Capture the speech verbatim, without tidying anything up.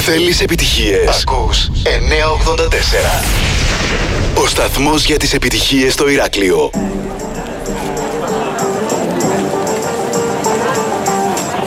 Θέλεις επιτυχίες? Ακούς εννιακόσια ογδόντα τέσσερα. Ο σταθμός για τις επιτυχίες στο Ηράκλειο.